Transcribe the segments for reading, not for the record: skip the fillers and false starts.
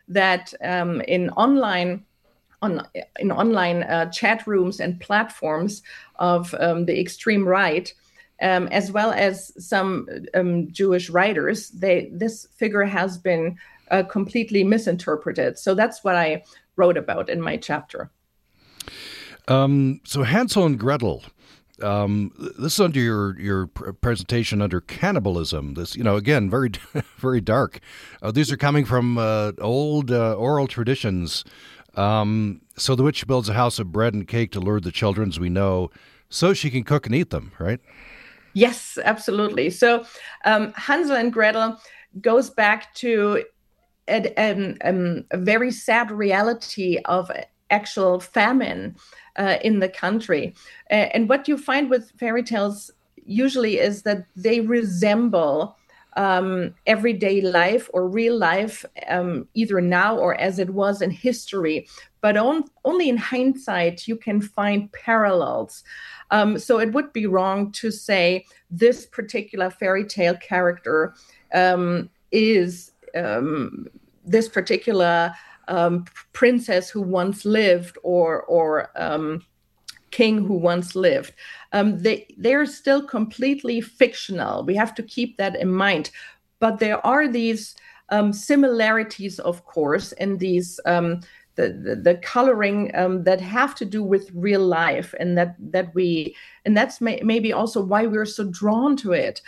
that in online chat rooms and platforms of the extreme right, as well as some Jewish writers, this figure has been completely misinterpreted. So that's what I wrote about in my chapter. So Hansel and Gretel. This is under your presentation under cannibalism. This, again, very, very dark. These are coming from old oral traditions. So the witch builds a house of bread and cake to lure the children, as we know, so she can cook and eat them, right? Yes, absolutely. So Hansel and Gretel goes back to a very sad reality of actual famine in the country. And what you find with fairy tales usually is that they resemble everyday life or real life, either now or as it was in history. But only in hindsight you can find parallels. So it would be wrong to say this particular fairy tale character is this particular princess who once lived or king who once lived. They're still completely fictional. We have to keep that in mind. But there are these similarities, of course, in these the coloring that have to do with real life, and that's maybe also why we're so drawn to it.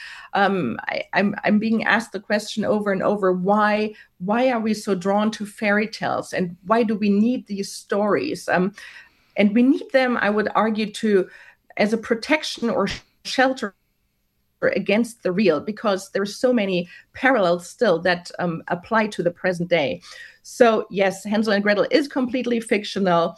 I'm being asked the question over and over: why are we so drawn to fairy tales, and why do we need these stories? And we need them, I would argue, as a protection or shelter against the real, because there's so many parallels still that apply to the present day. So yes, Hansel and Gretel is completely fictional,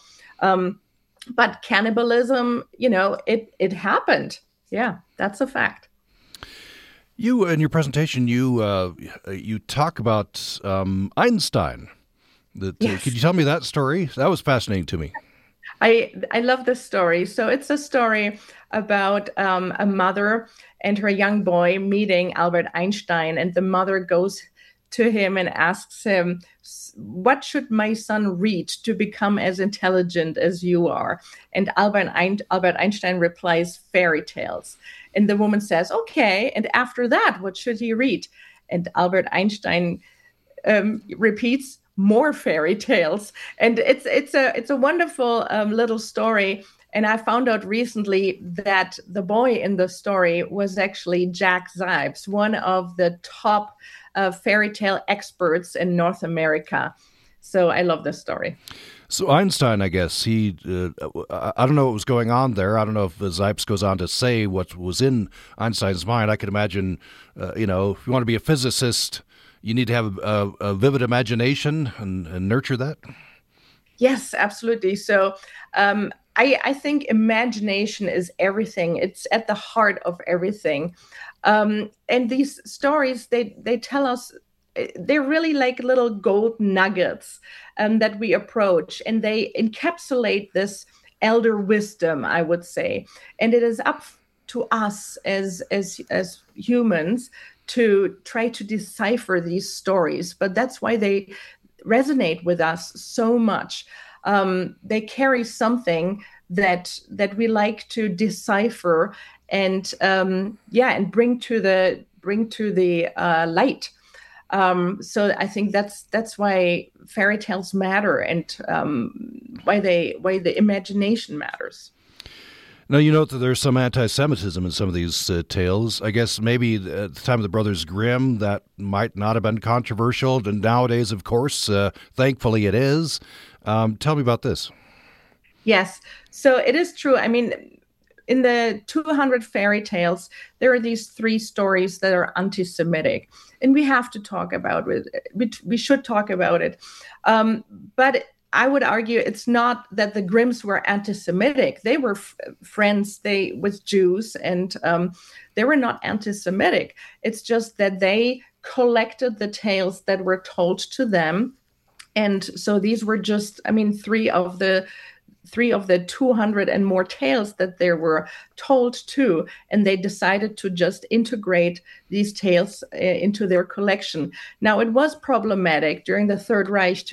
but cannibalism, it happened. Yeah, that's a fact. You, in your presentation, you talk about Einstein. Yes. Could you tell me that story? That was fascinating to me. I love this story. So it's a story about a mother and her young boy meeting Albert Einstein, and the mother goes to him and asks him, "What should my son read to become as intelligent as you are?" And Albert Einstein replies, "Fairy tales." And the woman says, "Okay, and after that, what should he read?" And Albert Einstein repeats, "More fairy tales." And it's a wonderful little story. And I found out recently that the boy in the story was actually Jack Zipes, one of the top fairy tale experts in North America. So I love this story. So Einstein, I guess, I don't know what was going on there. I don't know if Zipes goes on to say what was in Einstein's mind. I could imagine, if you want to be a physicist, you need to have a vivid imagination and nurture that? Yes, absolutely. So I think imagination is everything. It's at the heart of everything. And these stories, they tell us, they're really like little gold nuggets that we approach, and they encapsulate this elder wisdom, I would say. And it is up to us as humans to try to decipher these stories. But that's why they resonate with us so much. They carry something that we like to decipher and and bring to the light. So I think that's why fairy tales matter, and why the imagination matters. Now, you note that there's some anti-Semitism in some of these tales. I guess maybe at the time of the Brothers Grimm, that might not have been controversial. And nowadays, of course, thankfully it is. Tell me about this. Yes. So it is true. I mean, in the 200 fairy tales, there are these 3 stories that are anti-Semitic. And we have to talk about it. We should talk about it. But I would argue it's not that the Grimms were anti-Semitic. They were friends with Jews, and they were not anti-Semitic. It's just that they collected the tales that were told to them. And so these were just, 3 of the 200 and more tales that they were told to, and they decided to just integrate these tales into their collection. Now, it was problematic during the Third Reich